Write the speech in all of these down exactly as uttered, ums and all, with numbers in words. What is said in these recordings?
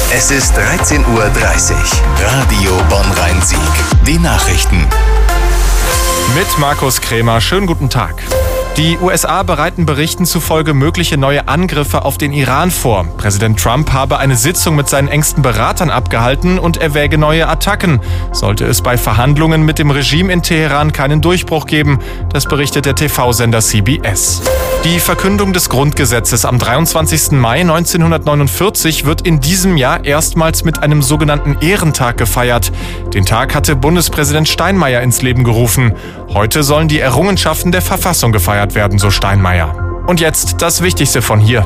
Es ist dreizehn Uhr dreißig. Radio Bonn-Rhein-Sieg. Die Nachrichten. Mit Markus Krämer. Schönen guten Tag. Die U S A bereiten Berichten zufolge mögliche neue Angriffe auf den Iran vor. Präsident Trump habe eine Sitzung mit seinen engsten Beratern abgehalten und erwäge neue Attacken. Sollte es bei Verhandlungen mit dem Regime in Teheran keinen Durchbruch geben, das berichtet der T V-Sender C B S. Die Verkündung des Grundgesetzes am dreiundzwanzigsten Mai neunzehnhundertneunundvierzig wird in diesem Jahr erstmals mit einem sogenannten Ehrentag gefeiert. Den Tag hatte Bundespräsident Steinmeier ins Leben gerufen. Heute sollen die Errungenschaften der Verfassung gefeiert werden, so Steinmeier. Und jetzt das Wichtigste von hier.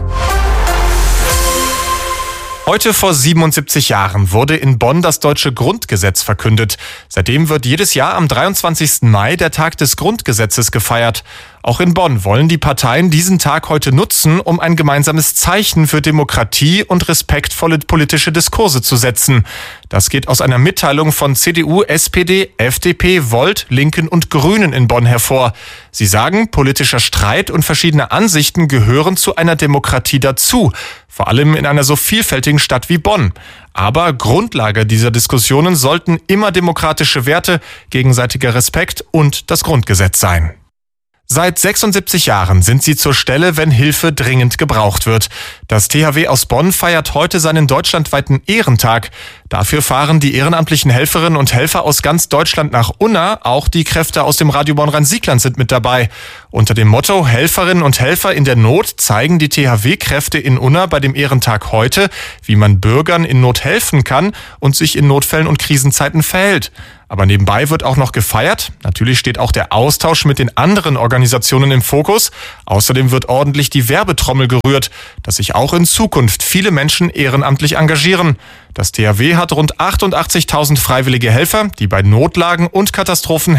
Heute vor siebenundsiebzig Jahren wurde in Bonn das deutsche Grundgesetz verkündet. Seitdem wird jedes Jahr am dreiundzwanzigsten Mai der Tag des Grundgesetzes gefeiert. Auch in Bonn wollen die Parteien diesen Tag heute nutzen, um ein gemeinsames Zeichen für Demokratie und respektvolle politische Diskurse zu setzen. Das geht aus einer Mitteilung von C D U, S P D, F D P, Volt, Linken und Grünen in Bonn hervor. Sie sagen, politischer Streit und verschiedene Ansichten gehören zu einer Demokratie dazu, vor allem in einer so vielfältigen Stadt wie Bonn. Aber Grundlage dieser Diskussionen sollten immer demokratische Werte, gegenseitiger Respekt und das Grundgesetz sein. Seit sechsundsiebzig Jahren sind sie zur Stelle, wenn Hilfe dringend gebraucht wird. Das T H W aus Bonn feiert heute seinen deutschlandweiten Ehrentag. Dafür fahren die ehrenamtlichen Helferinnen und Helfer aus ganz Deutschland nach Unna. Auch die Kräfte aus dem Radio Bonn-Rhein-Siegland sind mit dabei. Unter dem Motto Helferinnen und Helfer in der Not zeigen die T H W-Kräfte in Unna bei dem Ehrentag heute, wie man Bürgern in Not helfen kann und sich in Notfällen und Krisenzeiten verhält. Aber nebenbei wird auch noch gefeiert. Natürlich steht auch der Austausch mit den anderen Organisationen im Fokus. Außerdem wird ordentlich die Werbetrommel gerührt, dass sich auch in Zukunft viele Menschen ehrenamtlich engagieren. Das T H W hat rund achtundachtzigtausend freiwillige Helfer, die bei Notlagen und Katastrophen